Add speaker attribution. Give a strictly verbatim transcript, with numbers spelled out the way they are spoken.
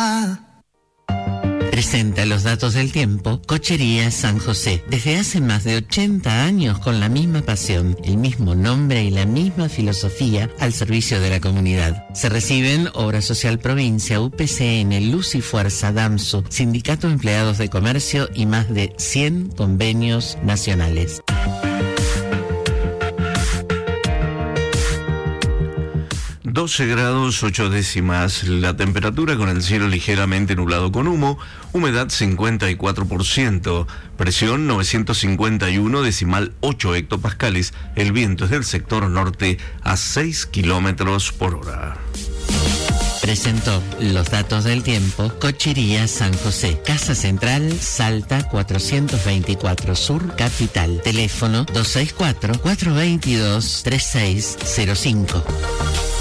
Speaker 1: vida.
Speaker 2: Presenta los datos del tiempo, Cochería San José. Desde hace más de ochenta años con la misma pasión, el mismo nombre y la misma filosofía al servicio de la comunidad. Se reciben Obra Social Provincia, U P C N, Luz y Fuerza, DAMSU, Sindicato de Empleados de Comercio y más de cien convenios nacionales.
Speaker 3: doce grados ocho décimas la temperatura, con el cielo ligeramente nublado con humo, humedad cincuenta y cuatro por ciento, presión novecientos cincuenta y uno decimal ocho hectopascales, el viento es del sector norte a seis kilómetros por hora.
Speaker 2: Presentó los datos del tiempo Cochería San José, Casa Central, Salta cuatrocientos veinticuatro Sur, Capital. Teléfono dos seis cuatro, cuatro dos dos, tres seis cero cinco.